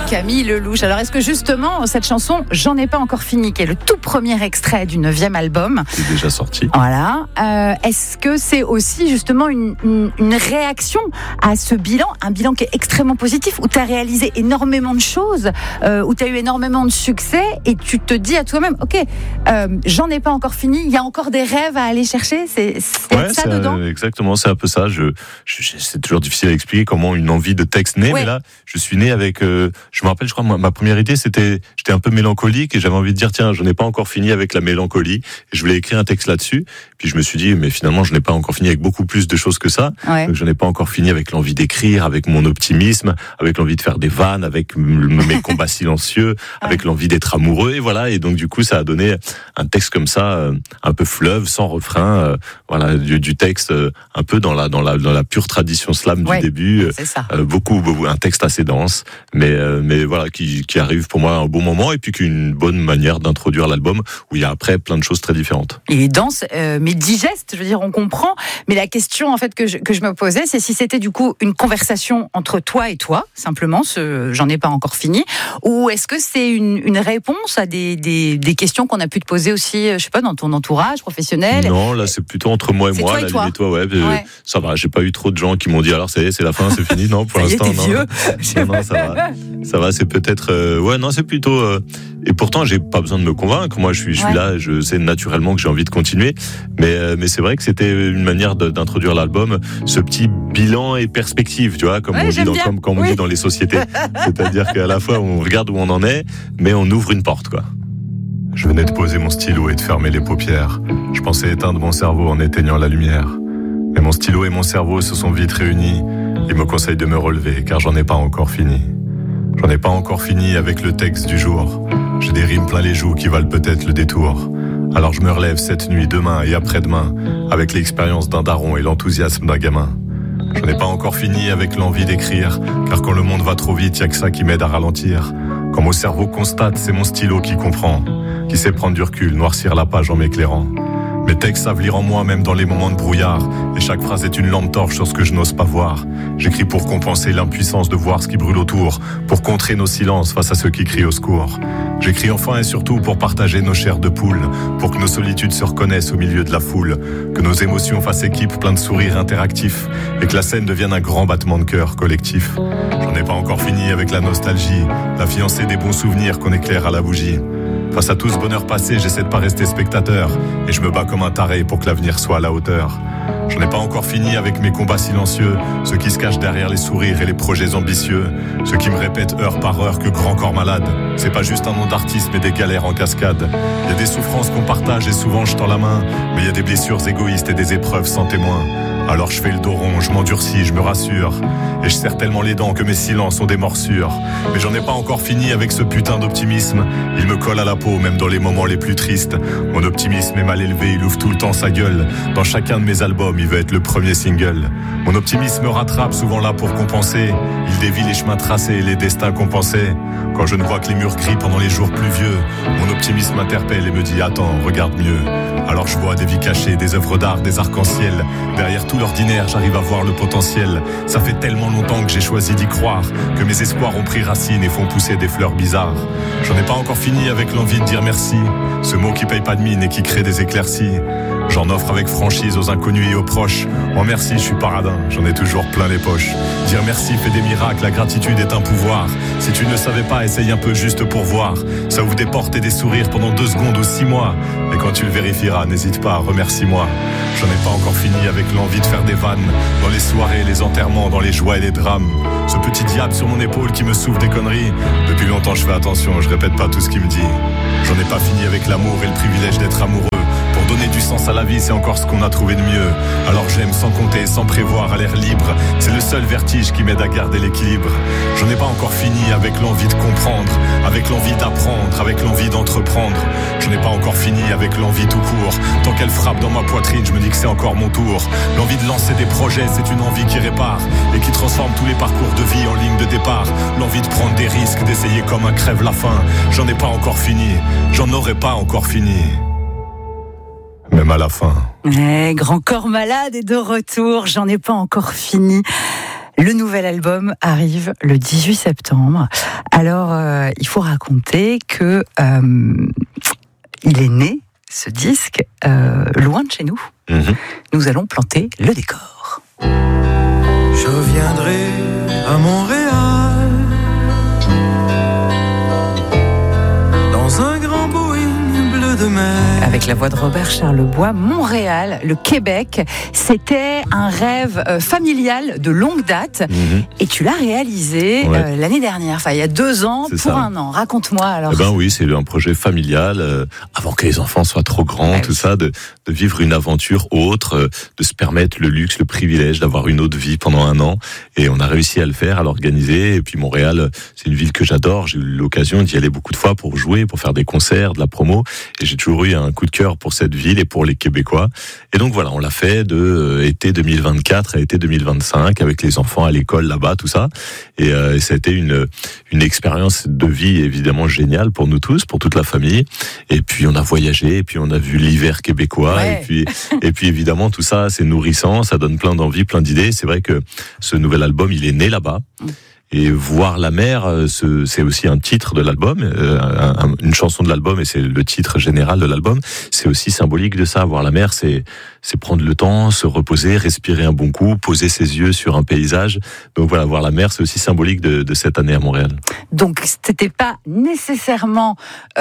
Camille Lelouch. Alors, est-ce que justement, cette chanson, J'en ai pas encore fini, qui est le tout premier extrait du 9e album, c'est déjà sorti. Voilà. Est-ce que c'est aussi justement une réaction à ce bilan, un bilan qui est extrêmement positif, où tu as réalisé énormément de choses, où tu as eu énormément de succès, et tu te dis à toi-même, ok, j'en ai pas encore fini, il y a encore des rêves à aller chercher, c'est ça dedans. Exactement, c'est un peu ça. C'est toujours difficile à expliquer comment une envie de texte naît, mais là, je suis né avec. Je me rappelle, je crois, ma première idée, j'étais un peu mélancolique et j'avais envie de dire, tiens, je n'ai pas encore fini avec la mélancolie. Et je voulais écrire un texte là-dessus. Puis je me suis dit, mais finalement, je n'ai pas encore fini avec beaucoup plus de choses que ça. Ouais. Donc je n'ai pas encore fini avec l'envie d'écrire, avec mon optimisme, avec l'envie de faire des vannes, avec mes combats silencieux, avec l'envie d'être amoureux. Et voilà. Et donc du coup, ça a donné un texte comme ça, un peu fleuve, sans refrain. Voilà, du texte un peu dans la pure tradition slam du début. C'est ça. Beaucoup, un texte assez dense, mais voilà, qui arrive pour moi à un bon moment et puis qui est une bonne manière d'introduire l'album où il y a après plein de choses très différentes. Il est dense, mais digeste, je veux dire, on comprend. Mais la question en fait que je me posais, c'est si c'était du coup une conversation entre toi et toi, simplement, j'en ai pas encore fini, ou est-ce que c'est une réponse à des questions qu'on a pu te poser aussi, je sais pas, dans ton entourage professionnel? Non, là c'est plutôt entre moi et moi, toi. Ouais. Ça va, j'ai pas eu trop de gens qui m'ont dit alors c'est la fin, c'est fini. Non, pour l'instant, non. Non, ça va, c'est peut-être c'est plutôt et pourtant j'ai pas besoin de me convaincre. Moi je suis là, je sais naturellement que j'ai envie de continuer, mais c'est vrai que c'était une manière d'introduire l'album, ce petit bilan et perspective, tu vois, comme on dit dans les sociétés. C'est-à-dire qu'à la fois on regarde où on en est, mais on ouvre une porte, quoi. Je venais de poser mon stylo et de fermer les paupières. Je pensais éteindre mon cerveau en éteignant la lumière. Mais mon stylo et mon cerveau se sont vite réunis. Ils me conseillent de me relever car j'en ai pas encore fini. J'en ai pas encore fini avec le texte du jour. J'ai des rimes plein les joues qui valent peut-être le détour. Alors je me relève cette nuit, demain et après-demain, avec l'expérience d'un daron et l'enthousiasme d'un gamin. J'en ai pas encore fini avec l'envie d'écrire, car quand le monde va trop vite, y a que ça qui m'aide à ralentir. Quand mon cerveau constate, c'est mon stylo qui comprend, qui sait prendre du recul, noircir la page en m'éclairant. Mes textes savent lire en moi même dans les moments de brouillard, et chaque phrase est une lampe torche sur ce que je n'ose pas voir. J'écris pour compenser l'impuissance de voir ce qui brûle autour, pour contrer nos silences face à ceux qui crient au secours. J'écris enfin et surtout pour partager nos chairs de poule, pour que nos solitudes se reconnaissent au milieu de la foule, que nos émotions fassent équipe plein de sourires interactifs, et que la scène devienne un grand battement de cœur collectif. J'en ai pas encore fini avec la nostalgie, la fiancée des bons souvenirs qu'on éclaire à la bougie. Face à tout ce bonheur passé, j'essaie de pas rester spectateur, et je me bats comme un taré pour que l'avenir soit à la hauteur. J'en ai pas encore fini avec mes combats silencieux, ceux qui se cachent derrière les sourires et les projets ambitieux, ceux qui me répètent heure par heure que grand corps malade, c'est pas juste un nom d'artiste mais des galères en cascade. Il y a des souffrances qu'on partage et souvent je tends la main, mais il y a des blessures égoïstes et des épreuves sans témoin. Alors je fais le dos rond, je m'endurcis, je me rassure, et je serre tellement les dents que mes silences ont des morsures. Mais j'en ai pas encore fini avec ce putain d'optimisme, il me colle à la peau même dans les moments les plus tristes. Mon optimisme est mal élevé, il ouvre tout le temps sa gueule. Dans chacun de mes albums, il veut être le premier single. Mon optimisme me rattrape, souvent là pour compenser. Il dévie les chemins tracés et les destins compensés. Quand je ne vois que les murs gris pendant les jours pluvieux, mon optimisme m'interpelle et me dit attends, regarde mieux. Alors je vois des vies cachées, des œuvres d'art, des arcs-en-ciel. Derrière tout l'ordinaire, j'arrive à voir le potentiel. Ça fait tellement longtemps que j'ai choisi d'y croire, que mes espoirs ont pris racine et font pousser des fleurs bizarres. J'en ai pas encore fini avec l'envie de dire merci, ce mot qui paye pas de mine et qui crée des éclaircies. J'en offre avec franchise aux inconnus et aux proches. Oh merci, je suis paradin, j'en ai toujours plein les poches. Dire merci fait des miracles, la gratitude est un pouvoir. Si tu ne le savais pas, essaye un peu juste pour voir. Ça ouvre des portes et des sourires pendant 2 secondes ou 6 mois. Et quand tu le vérifieras, n'hésite pas, remercie-moi. J'en ai pas encore fini avec l'envie de faire des vannes, dans les soirées, les enterrements, dans les joies et les drames. Ce petit diable sur mon épaule qui me souffle des conneries. Depuis longtemps je fais attention, je répète pas tout ce qu'il me dit. J'en ai pas fini avec l'amour et le privilège d'être amoureux. Pour donner du sens à la vie, c'est encore ce qu'on a trouvé de mieux. Alors j'aime sans compter, sans prévoir, à l'air libre. C'est le seul vertige qui m'aide à garder l'équilibre. J'en ai pas encore fini avec l'envie de comprendre, avec l'envie d'apprendre, avec l'envie d'entreprendre. J'en ai pas encore fini avec l'envie tout court. Tant qu'elle frappe dans ma poitrine, je me dis que c'est encore mon tour. L'envie de lancer des projets, c'est une envie qui répare et qui transforme tous les parcours de vie en ligne de départ. L'envie de prendre des risques, d'essayer comme un crève la faim. J'en ai pas encore fini, j'en aurais pas encore fini. Même à la fin. Grand corps malade est de retour, j'en ai pas encore fini. Le nouvel album arrive le 18 septembre. Alors, il faut raconter que il est né, ce disque, loin de chez nous. Nous allons planter le décor. Je viendrai à Montréal dans un grand Boeing bleu de mer. Avec la voix de Robert Charlebois, Montréal, le Québec, c'était un rêve familial de longue date. Et tu l'as réalisé l'année dernière, enfin il y a 2 ans, c'est pour ça. 1 an. Raconte-moi alors. Eh ben oui, c'est un projet familial, avant que les enfants soient trop grands, tout ça, de vivre une aventure autre, de se permettre le luxe, le privilège d'avoir une autre vie pendant 1 an. Et on a réussi à le faire, à l'organiser. Et puis Montréal, c'est une ville que j'adore. J'ai eu l'occasion d'y aller beaucoup de fois pour jouer, pour faire des concerts, de la promo. Et j'ai toujours eu un coup de cœur pour cette ville et pour les Québécois. Et donc voilà, on l'a fait de été 2024 à été 2025 avec les enfants à l'école là-bas, tout ça. Et ça a été une expérience de vie évidemment géniale pour nous tous, pour toute la famille. Et puis on a voyagé, et puis on a vu l'hiver québécois. Et puis évidemment tout ça, c'est nourrissant, ça donne plein d'envie, plein d'idées. C'est vrai que ce nouvel album, il est né là-bas. Et voir la mer, c'est aussi un titre de l'album, une chanson de l'album, et c'est le titre général de l'album. C'est aussi symbolique de ça. Voir la mer, c'est prendre le temps, se reposer, respirer un bon coup, poser ses yeux sur un paysage. Donc voilà, voir la mer, c'est aussi symbolique de cette année à Montréal. Donc c'était pas nécessairement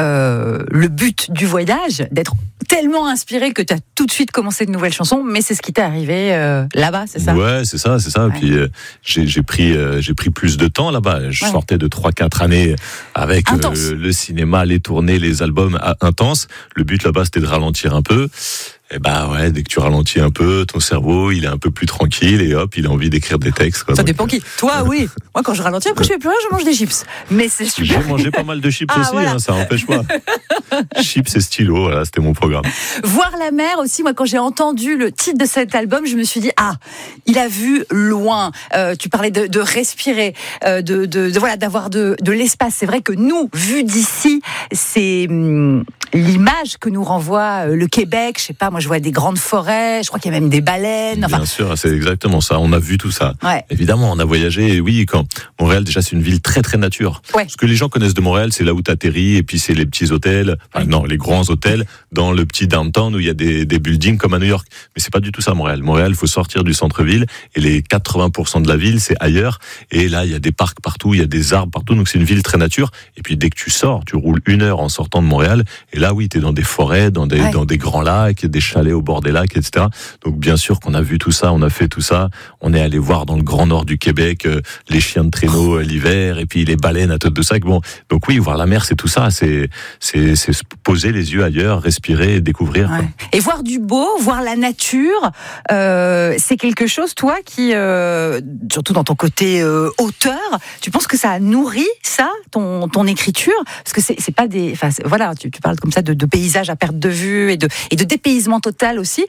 le but du voyage, d'être tellement inspiré que tu as tout de suite commencé de nouvelles chansons, mais c'est ce qui t'est arrivé là-bas, c'est ça? Ouais, c'est ça. Ouais. Puis j'ai pris plus de temps là-bas. Je sortais de 3-4 années avec le cinéma, les tournées, les albums intenses. Le but là-bas, c'était de ralentir un peu. Et dès que tu ralentis un peu, ton cerveau, il est un peu plus tranquille et hop, il a envie d'écrire des textes. Quoi. Ça dépend qui. Toi, oui. Moi, quand je ralentis, après, je fais plus rien, je mange des chips. Mais c'est super. J'ai mangé pas mal de chips aussi, voilà. Ça n'empêche pas. Chips et stylo, voilà, c'était mon programme. Voir la mer aussi, moi, quand j'ai entendu le titre de cet album, je me suis dit, il a vu loin. Tu parlais de respirer, d'avoir de l'espace. C'est vrai que nous, vu d'ici, c'est l'image que nous renvoie le Québec. Je sais pas, moi je vois des grandes forêts, je crois qu'il y a même des baleines. Bien sûr, c'est exactement ça. On a vu tout ça. Ouais. Évidemment, on a voyagé. Et oui, quand Montréal, déjà, c'est une ville très très nature. Ouais. Ce que les gens connaissent de Montréal, c'est là où t'atterris, et puis c'est les petits hôtels, les grands hôtels dans le petit downtown où il y a des buildings comme à New York. Mais c'est pas du tout ça, Montréal. Montréal, il faut sortir du centre-ville, et les 80% de la ville, c'est ailleurs. Et là, il y a des parcs partout, il y a des arbres partout. Donc c'est une ville très nature. Et puis dès que tu sors, tu roules 1 heure en sortant de Montréal. Et là, oui, t'es dans des forêts, dans des grands lacs, des chalets au bord des lacs, etc. Donc bien sûr qu'on a vu tout ça, on a fait tout ça. On est allé voir dans le grand nord du Québec les chiens de traîneau l'hiver, et puis les baleines à tête de sac. Bon, donc oui, voir la mer, c'est tout ça. C'est se poser les yeux ailleurs, respirer, découvrir. Ouais. Et voir du beau, voir la nature, c'est quelque chose, toi, qui, surtout dans ton côté auteur, tu penses que ça a nourri ça, ton écriture? Parce que c'est pas des, voilà, tu parles comme ça de paysages à perte de vue et de dépaysement total aussi.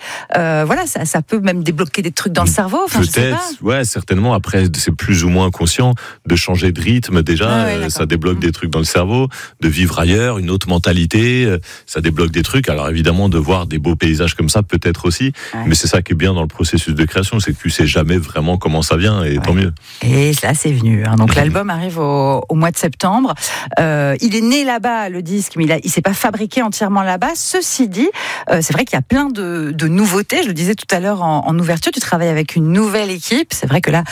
Ça peut même débloquer des trucs dans le cerveau. Peut-être, ouais, certainement. Après, c'est plus ou moins conscient de changer de rythme. Déjà, ça débloque des trucs dans le cerveau, de vivre ailleurs, une autre mentalité. Ça débloque des trucs. Alors évidemment, de voir des beaux paysages comme ça, peut-être aussi. Ouais. Mais c'est ça qui est bien dans le processus de création, c'est que tu sais jamais vraiment comment ça vient, et tant mieux. Et là, c'est venu. Donc l'album arrive au mois de septembre. Il est né là-bas, le disque, mais il s'est pas fabriqué entièrement là-bas. Ceci dit, c'est vrai qu'il y a plein de nouveautés. Je le disais tout à l'heure en ouverture, tu travailles avec une nouvelle équipe. C'est vrai que là,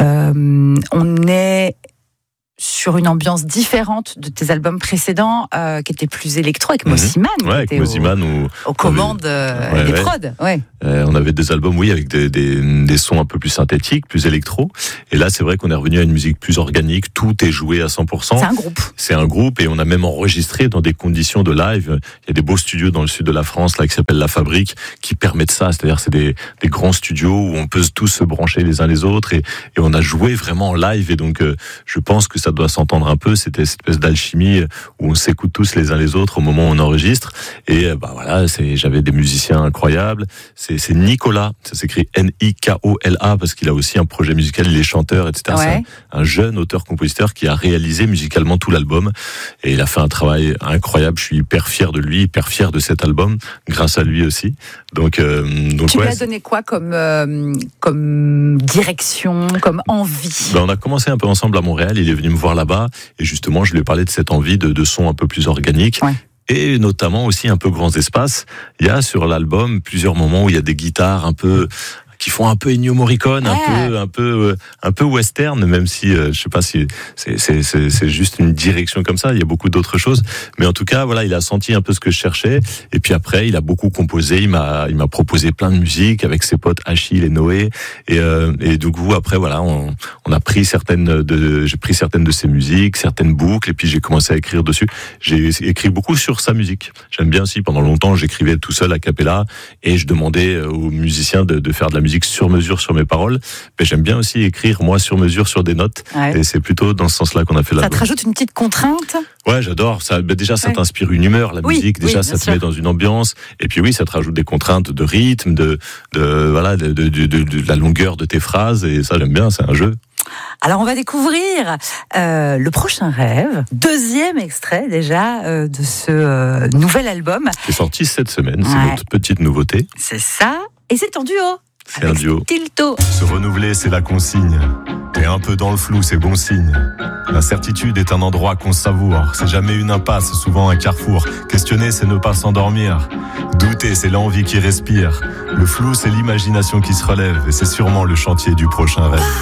on est sur une ambiance différente de tes albums précédents, qui étaient plus électro, avec Mosiman. Ouais, avec Mosiman aux commandes des prods. Ouais. On avait des albums, avec des sons un peu plus synthétiques, plus électro. Et là, c'est vrai qu'on est revenu à une musique plus organique. Tout est joué à 100%. C'est un groupe, et on a même enregistré dans des conditions de live. Il y a des beaux studios dans le sud de la France, là, qui s'appellent La Fabrique, qui permettent ça. C'est-à-dire, c'est des grands studios où on peut tous se brancher les uns les autres, et on a joué vraiment en live. Et donc, je pense que ça doit s'entendre un peu. C'était cette espèce d'alchimie où on s'écoute tous les uns les autres au moment où on enregistre. Et voilà, j'avais des musiciens incroyables. C'est Nicolas, ça s'écrit Nikola parce qu'il a aussi un projet musical, il est chanteur, etc. Ouais. C'est un jeune auteur-compositeur qui a réalisé musicalement tout l'album. Et il a fait un travail incroyable. Je suis hyper fier de lui, hyper fier de cet album, grâce à lui aussi. Donc tu lui as donné quoi comme direction, comme envie? On a commencé un peu ensemble à Montréal. Il est venu me voir là-bas et justement, je lui ai parlé de cette envie de son un peu plus organique. Ouais. Et notamment aussi un peu grands espaces. Il y a sur l'album plusieurs moments où il y a des guitares qui font un peu Ennio Morricone, un peu western, même si je sais pas si c'est juste une direction comme ça. Il y a beaucoup d'autres choses, mais en tout cas, voilà, il a senti un peu ce que je cherchais. Et puis après, il a beaucoup composé. Il m'a proposé plein de musique avec ses potes Achille et Noé. Et du coup, après, voilà, on a pris j'ai pris certaines de ses musiques, certaines boucles, et puis j'ai commencé à écrire dessus. J'ai écrit beaucoup sur sa musique. J'aime bien aussi. Pendant longtemps, j'écrivais tout seul a cappella, et je demandais aux musiciens de faire de la musique sur mesure sur mes paroles, mais j'aime bien aussi écrire moi sur mesure sur des notes, et c'est plutôt dans ce sens-là qu'on a fait l'album. Ça te rajoute une petite contrainte? Ouais, j'adore. Ça, déjà, ça t'inspire une humeur, la musique. Déjà, ça te met dans une ambiance. Et puis oui, ça te rajoute des contraintes de rythme, de la longueur de tes phrases. Et ça, j'aime bien. C'est un jeu. Alors, on va découvrir le prochain rêve. 2e extrait déjà de ce nouvel album. Qui est sorti cette semaine. C'est notre petite nouveauté. C'est ça. Et c'est en duo. C'est un duo. Stilto. Se renouveler, c'est la consigne. T'es un peu dans le flou, c'est bon signe. L'incertitude est un endroit qu'on savoure. C'est jamais une impasse, souvent un carrefour. Questionner, c'est ne pas s'endormir. Douter, c'est l'envie qui respire. Le flou, c'est l'imagination qui se relève. Et c'est sûrement le chantier du prochain rêve.